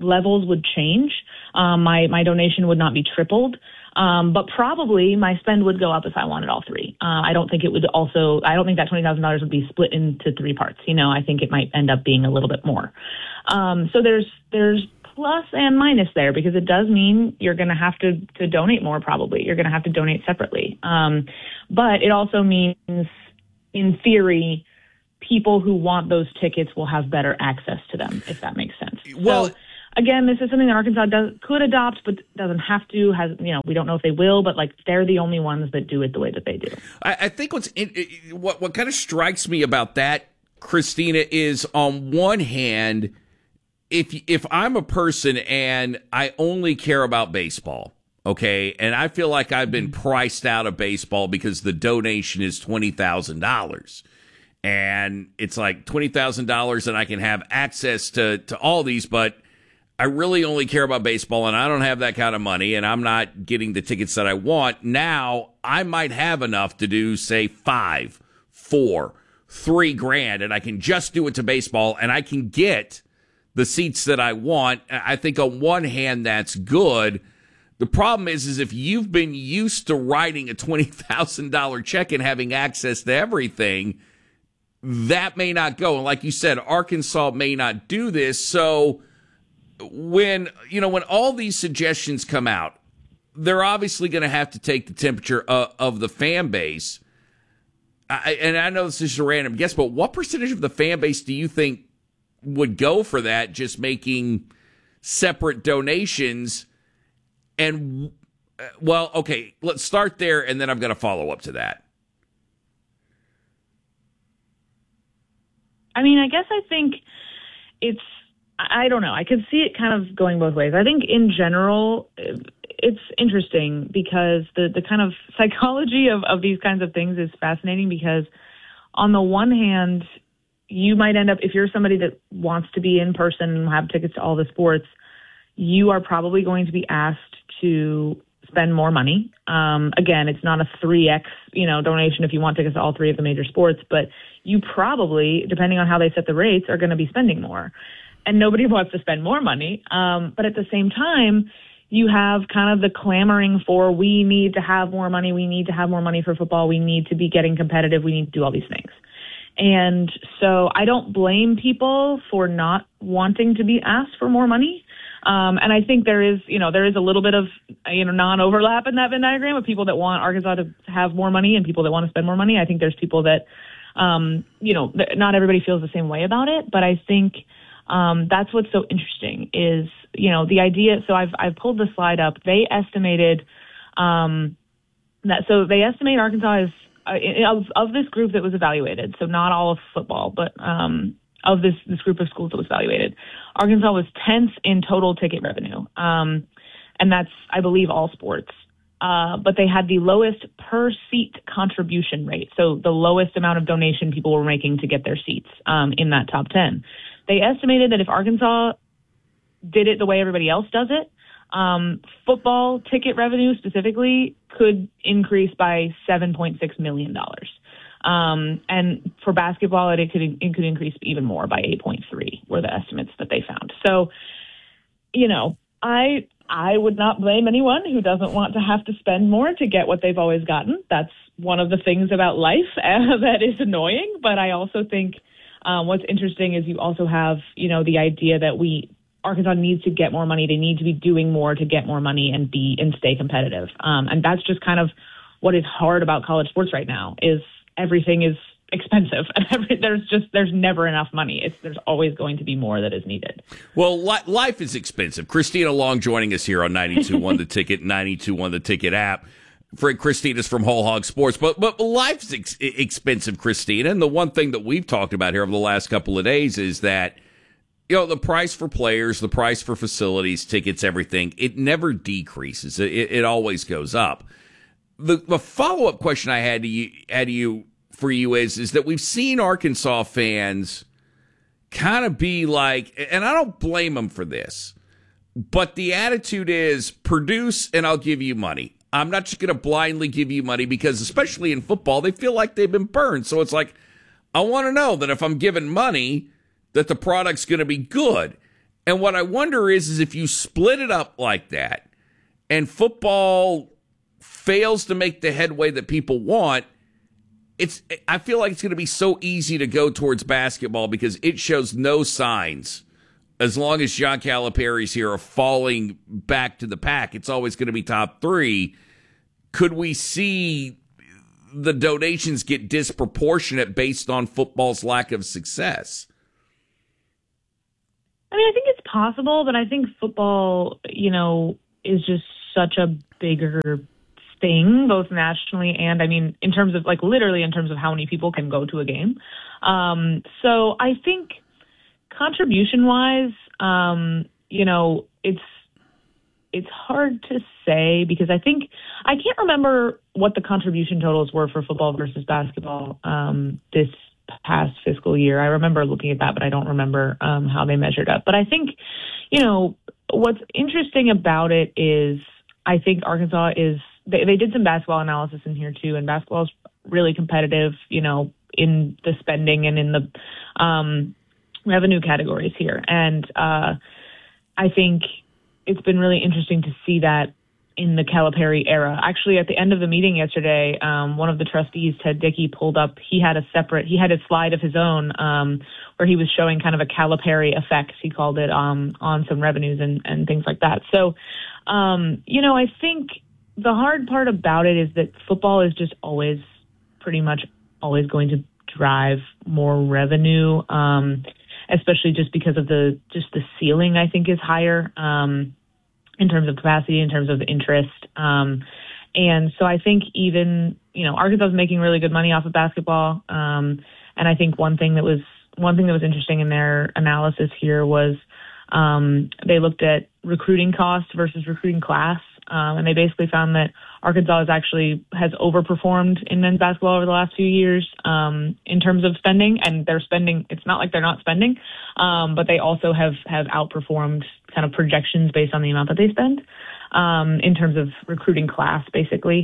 [SPEAKER 21] levels would change. My donation would not be tripled. But probably my spend would go up if I wanted all three. I don't think that $20,000 would be split into three parts. I think it might end up being a little bit more. So there's plus and minus there, because it does mean you're going to have to donate more. Probably you're going to have to donate separately. But it also means, in theory, people who want those tickets will have better access to them, if that makes sense.
[SPEAKER 1] Well,
[SPEAKER 21] so, again, this is something that Arkansas could adopt, but doesn't have to. We don't know if they will, but they're the only ones that do it the way that they do.
[SPEAKER 1] I think what kind of strikes me about that, Christina, is on one hand, if I'm a person and I only care about baseball, okay, and I feel like I've been priced out of baseball because the donation is $20,000. And it's like $20,000 and I can have access to all these, but I really only care about baseball and I don't have that kind of money and I'm not getting the tickets that I want. Now I might have enough to do, say, $5, $4, $3,000, and I can just do it to baseball and I can get the seats that I want. I think on one hand that's good. The problem is if you've been used to writing a $20,000 check and having access to everything, that may not go. And like you said, Arkansas may not do this. So when all these suggestions come out, they're obviously going to have to take the temperature of the fan base. And I know this is a random guess, but what percentage of the fan base do you think would go for that, just making separate donations? And, well, okay, let's start there, and then I've got a follow-up to that.
[SPEAKER 21] I mean, I guess I think I don't know. I could see it kind of going both ways. I think in general, it's interesting because the kind of psychology of these kinds of things is fascinating, because on the one hand, you might end up, if you're somebody that wants to be in person and have tickets to all the sports, you are probably going to be asked to spend more money. Again, it's not a 3x, donation if you want tickets to all three of the major sports, but you probably, depending on how they set the rates, are going to be spending more. And nobody wants to spend more money. But at the same time, you have kind of the clamoring for, we need to have more money. We need to have more money for football. We need to be getting competitive. We need to do all these things. And so I don't blame people for not wanting to be asked for more money. And I think there is a little bit of, non-overlap in that Venn diagram of people that want Arkansas to have more money and people that want to spend more money. I think there's people that, not everybody feels the same way about it, but I think that's what's so interesting is, the idea. So I've pulled the slide up. They estimated they estimate Arkansas is of this group that was evaluated. So not all of football, but of this group of schools that was evaluated, Arkansas was 10th in total ticket revenue. And that's, I believe, all sports. But they had the lowest per seat contribution rate. So the lowest amount of donation people were making to get their seats in that top 10. They estimated that if Arkansas did it the way everybody else does it, football ticket revenue specifically could increase by $7.6 million. And for basketball, it could increase even more by 8.3 were the estimates that they found. So, I would not blame anyone who doesn't want to have to spend more to get what they've always gotten. That's one of the things about life that is annoying. But I also think what's interesting is you also have, the idea that Arkansas needs to get more money. They need to be doing more to get more money and stay competitive. And that's just kind of what is hard about college sports right now is everything is expensive and there's never enough money. There's always going to be more that is needed.
[SPEAKER 1] Well, life is expensive. Christina Long joining us here on 92.1 The Ticket, 92.1 The Ticket app. Christina's from Whole Hog Sports, but life's expensive, Christina. And the one thing that we've talked about here over the last couple of days is that, the price for players, the price for facilities, tickets, everything, it never decreases. It always goes up. The follow-up question I had for you is that we've seen Arkansas fans kind of be like, and I don't blame them for this, but the attitude is produce and I'll give you money. I'm not just going to blindly give you money because especially in football, they feel like they've been burned. So it's like, I want to know that if I'm giving money, that the product's going to be good. And what I wonder is if you split it up like that and football fails to make the headway that people want, I feel like it's going to be so easy to go towards basketball because it shows no signs. As long as John Calipari's here of falling back to the pack, it's always going to be top 3. Could we see the donations get disproportionate based on football's lack of success?
[SPEAKER 21] I mean, I think it's possible, but I think football, is just such a bigger thing, both nationally and, in terms of, literally in terms of how many people can go to a game. So I think contribution-wise, it's hard to say because I can't remember what the contribution totals were for football versus basketball this past fiscal year. I remember looking at that, but I don't remember how they measured up. But I think, what's interesting about it is I think Arkansas they did some basketball analysis in here too, and basketball is really competitive, in the spending and in the revenue categories here. And I think it's been really interesting to see that in the Calipari era. Actually, at the end of the meeting yesterday, one of the trustees, Ted Dickey, pulled up, he had a slide of his own where he was showing kind of a Calipari effect, he called it, on some revenues and things like that. So, I think the hard part about it is that football is just pretty much always going to drive more revenue, especially just because of the ceiling, I think, is higher in terms of capacity, in terms of interest. And so I think even, Arkansas is making really good money off of basketball. And I think one thing that was interesting in their analysis here was they looked at recruiting costs versus recruiting class. And they basically found that Arkansas has overperformed in men's basketball over the last few years in terms of spending, and they're spending. It's not like they're not spending, but they also have outperformed kind of projections based on the amount that they spend in terms of recruiting class, basically.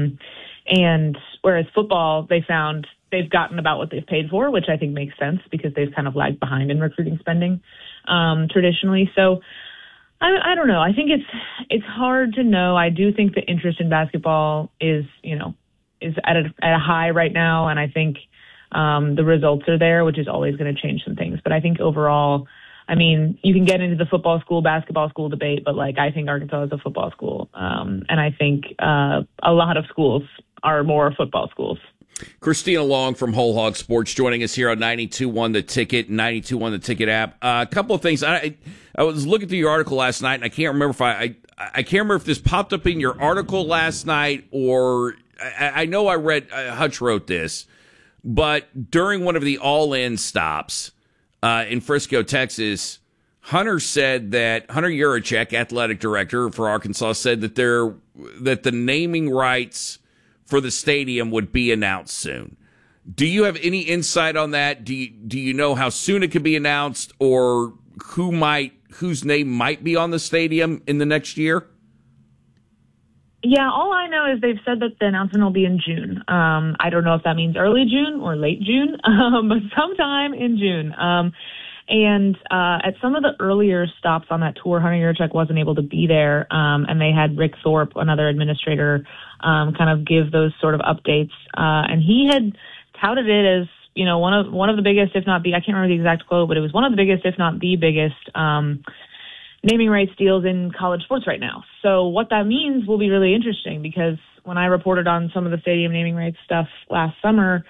[SPEAKER 21] And whereas football, they found they've gotten about what they've paid for, which I think makes sense because they've kind of lagged behind in recruiting spending traditionally. So. I don't know. I think it's hard to know. I do think the interest in basketball is at a high right now, and I think the results are there, which is always going to change some things. But I think overall, you can get into the football school, basketball school debate, but I think Arkansas is a football school, and I think a lot of schools are more football schools.
[SPEAKER 1] Christina Long from Whole Hog Sports joining us here on 92.1 The Ticket, 92.1 The Ticket app. A couple of things. I was looking through your article last night, and I can't remember if I can't remember if this popped up in your article last night or I know I read Hutch wrote this, but during one of the all-in stops in Frisco, Texas, Hunter Yurachek, athletic director for Arkansas, said that the naming rights for the stadium would be announced soon. Do you have any insight on that? Do you know how soon it could be announced, or whose name might be on the stadium in the next year?
[SPEAKER 21] Yeah, all I know is they've said that the announcement will be in June. I don't know if that means early June or late June, but sometime in June. And at some of the earlier stops on that tour, Hunter Yurachek wasn't able to be there, and they had Rick Thorpe, another administrator, kind of give those sort of updates. And he had touted it as, one of the biggest, if not I can't remember the exact quote, but it was one of the biggest, if not the biggest, naming rights deals in college sports right now. So what that means will be really interesting, because when I reported on some of the stadium naming rights stuff last summer,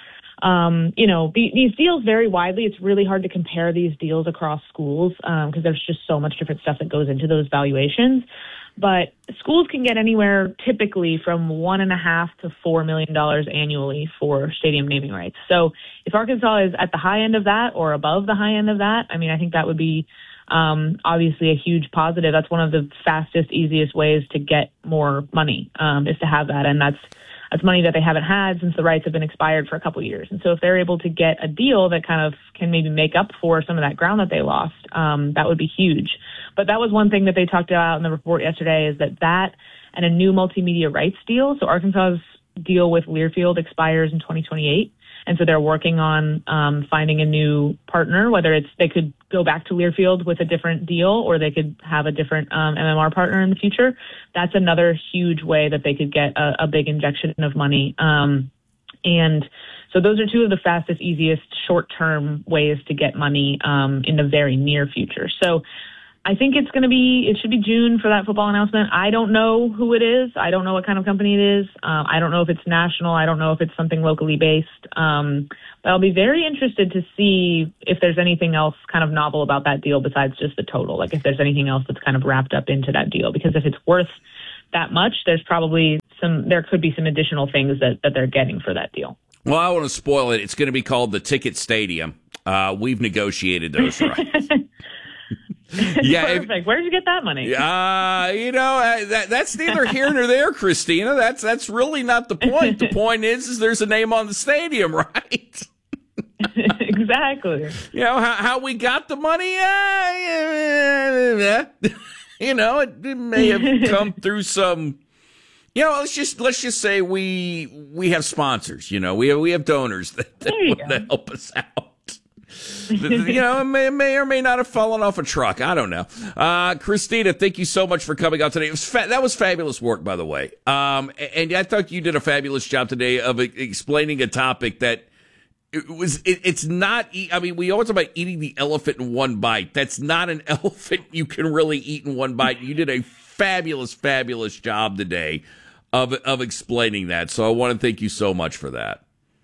[SPEAKER 21] these deals vary widely. It's really hard to compare these deals across schools because there's just so much different stuff that goes into those valuations. But schools can get anywhere typically from $1.5 to $4 million annually for stadium naming rights. So if Arkansas is at the high end of that or above the high end of that, I think that would be obviously a huge positive. That's one of the fastest, easiest ways to get more money is to have that. And that's money that they haven't had since the rights have been expired for a couple of years. And so if they're able to get a deal that kind of can maybe make up for some of that ground that they lost, that would be huge. But that was one thing that they talked about in the report yesterday, is that and a new multimedia rights deal. So Arkansas's deal with Learfield expires in 2028. And so they're working on finding a new partner, whether they could go back to Learfield with a different deal or they could have a different MMR partner in the future. That's another huge way that they could get a big injection of money. And so those are two of the fastest, easiest short-term ways to get money in the very near future. So I think it should be June for that football announcement. I don't know who it is. I don't know what kind of company it is. I don't know if it's national. I don't know if it's something locally based. But I'll be very interested to see if there's anything else kind of novel about that deal besides just the total, like if there's anything else that's kind of wrapped up into that deal. Because if it's worth that much, there could be some additional things that they're getting for that deal.
[SPEAKER 1] Well, I want to spoil it. It's going to be called the Ticket Stadium. We've negotiated those rights.
[SPEAKER 21] Yeah, perfect. Where did you get that money?
[SPEAKER 1] That's neither here nor there, Christina. That's really not the point. The point is there's a name on the stadium, right?
[SPEAKER 21] Exactly.
[SPEAKER 1] How we got the money? It may have come through some. Let's just say we have sponsors. We have donors that want to help us out. It may or may not have fallen off a truck. I don't know. Christina, thank you so much for coming out today. That was fabulous work, by the way. And I thought you did a fabulous job today of explaining a topic that it's not. I mean, we always talk about eating the elephant in one bite. That's not an elephant you can really eat in one bite. You did a fabulous, fabulous job today of explaining that. So I want to thank you so much for that.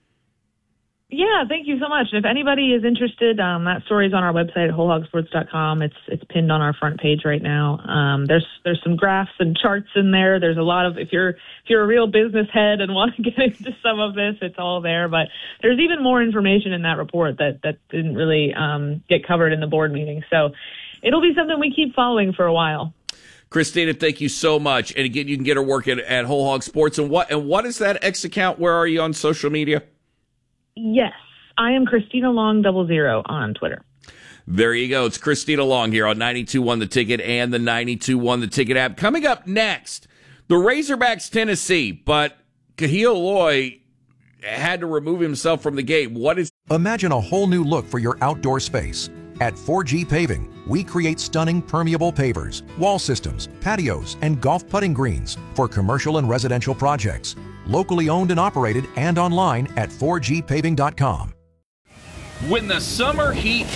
[SPEAKER 21] Yeah, thank you so much. If anybody is interested, that story is on our website at wholehogsports.com. It's pinned on our front page right now. There's some graphs and charts in there. There's a lot of if you're a real business head and want to get into some of this, it's all there. But there's even more information in that report that didn't really get covered in the board meeting. So it'll be something we keep following for a while.
[SPEAKER 1] Christina, thank you so much. And again, you can get her work at Whole Hog Sports. And what is that X account? Where are you on social media?
[SPEAKER 21] Yes, I am Christina Long 00 on Twitter.
[SPEAKER 1] There you go. It's Christina Long here on 92.1 The Ticket and the 92.1 The Ticket app. Coming up next, the Razorbacks Tennessee, but Kahil Loy had to remove himself from the game.
[SPEAKER 3] Imagine a whole new look for your outdoor space. At 4G Paving, we create stunning permeable pavers, wall systems, patios, and golf putting greens for commercial and residential projects. Locally owned and operated and online at 4gpaving.com.
[SPEAKER 1] When the summer heat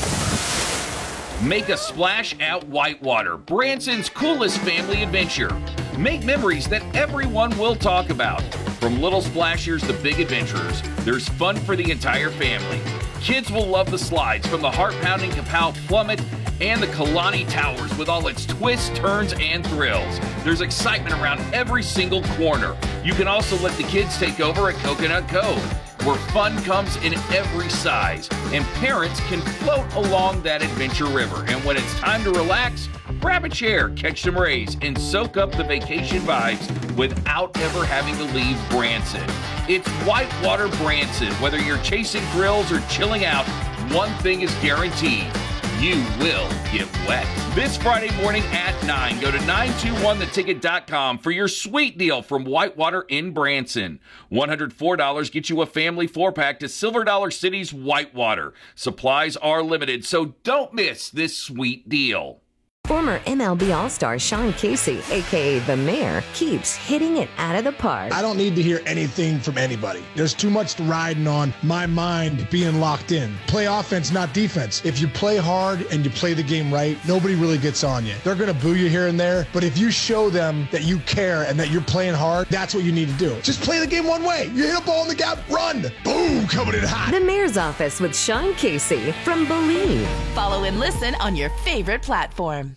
[SPEAKER 1] hits, make a splash at Whitewater, Branson's coolest family adventure. Make memories that everyone will talk about. From little splashers to big adventurers, there's fun for the entire family. Kids will love the slides from the heart-pounding Kapow Plummet and the Kalani Towers with all its twists, turns, and thrills. There's excitement around every single corner. You can also let the kids take over at Coconut Cove, where fun comes in every size, and parents can float along that adventure river. And when it's time to relax, grab a chair, catch some rays, and soak up the vacation vibes without ever having to leave Branson. It's Whitewater Branson. Whether you're chasing thrills or chilling out, one thing is guaranteed: you will get wet. This Friday morning at 9, go to 921theticket.com for your sweet deal from Whitewater in Branson. $104 gets you a family 4-pack to Silver Dollar City's Whitewater. Supplies are limited, so don't miss this sweet deal.
[SPEAKER 5] Former MLB All-Star Sean Casey, a.k.a. The Mayor, keeps hitting it out of the park.
[SPEAKER 22] I don't need to hear anything from anybody. There's too much riding on my mind being locked in. Play offense, not defense. If you play hard and you play the game right, nobody really gets on you. They're going to boo you here and there, but if you show them that you care and that you're playing hard, that's what you need to do. Just play the game one way. You hit a ball in the gap, run. Boom, coming in hot.
[SPEAKER 5] The Mayor's Office with Sean Casey from Believe.
[SPEAKER 23] Follow and listen on your favorite platform.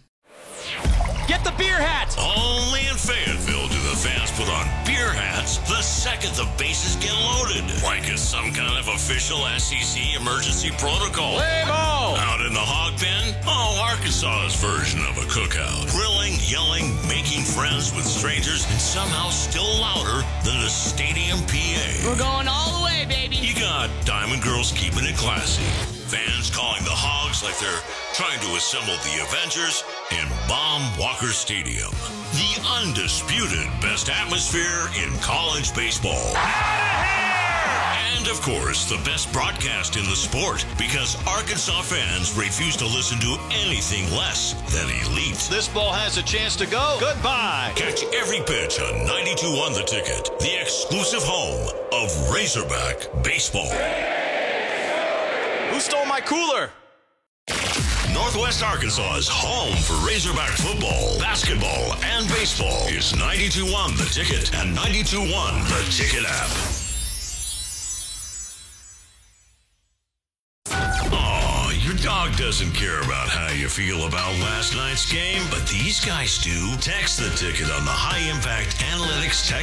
[SPEAKER 6] Get the beer hats! Only in Fayetteville do the fans put on beer hats the second the bases get loaded. Like it's some kind of official SEC emergency protocol. Play ball! Out in the hog pen? Oh, Arkansas's version of a cookout. Grilling, yelling, making friends with strangers, and somehow still louder than the stadium PA.
[SPEAKER 23] We're going all the way, baby!
[SPEAKER 6] You got Diamond Girls keeping it classy. Fans calling the Hogs like they're trying to assemble the Avengers in Baum-Walker Stadium. The undisputed best atmosphere in college baseball. And, of course, the best broadcast in the sport, because Arkansas fans refuse to listen to anything less than elite.
[SPEAKER 2] This ball has a chance to go. Goodbye.
[SPEAKER 6] Catch every pitch on 92.1 The Ticket, the exclusive home of Razorback baseball.
[SPEAKER 2] Who stole my cooler?
[SPEAKER 6] Northwest Arkansas's home for Razorback football, basketball, and baseball is 92.1 The Ticket and 92.1 The Ticket app. Oh, your dog doesn't care about how you feel about last night's game, but these guys do. Text The Ticket on the High Impact Analytics text